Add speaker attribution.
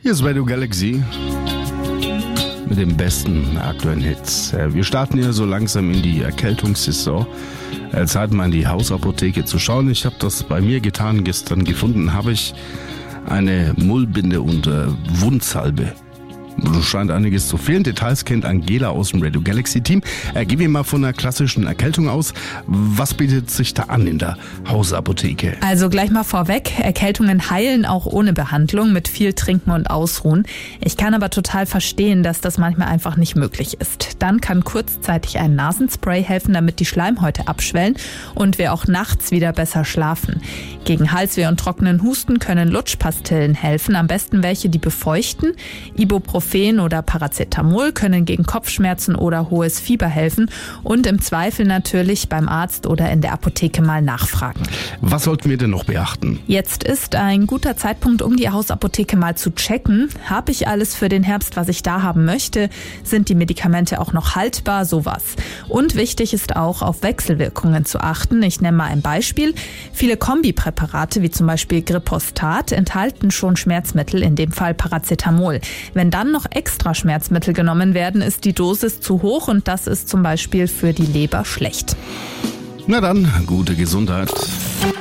Speaker 1: Hier ist Radio Galaxy mit den besten aktuellen Hits. Wir starten hier so langsam in die Erkältungssaison. Zeit mal in die Hausapotheke zu schauen. Ich habe das bei mir getan. Gestern gefunden habe ich eine Mullbinde und Wundsalbe. Scheint einiges zu fehlen. Details kennt Angela aus dem Radio Galaxy Team. Gehen wir mal von einer klassischen Erkältung aus. Was bietet sich da an in der Hausapotheke?
Speaker 2: Also gleich mal vorweg, Erkältungen heilen auch ohne Behandlung mit viel Trinken und Ausruhen. Ich kann aber total verstehen, dass das manchmal einfach nicht möglich ist. Dann kann kurzzeitig ein Nasenspray helfen, damit die Schleimhäute abschwellen und wir auch nachts wieder besser schlafen. Gegen Halsweh und trockenen Husten können Lutschpastillen helfen, am besten welche, die befeuchten. Ibuprofen oder Paracetamol können gegen Kopfschmerzen oder hohes Fieber helfen und im Zweifel natürlich beim Arzt oder in der Apotheke mal nachfragen.
Speaker 1: Was sollten wir denn noch beachten?
Speaker 2: Jetzt ist ein guter Zeitpunkt, um die Hausapotheke mal zu checken. Habe ich alles für den Herbst, was ich da haben möchte? Sind die Medikamente auch noch haltbar? Sowas. Und wichtig ist auch, auf Wechselwirkungen zu achten. Ich nenne mal ein Beispiel. Viele Kombipräparate, wie zum Beispiel Gripostat, enthalten schon Schmerzmittel, in dem Fall Paracetamol. Wenn dann noch extra Schmerzmittel genommen werden, ist die Dosis zu hoch und das ist zum Beispiel für die Leber schlecht.
Speaker 1: Na dann, gute Gesundheit.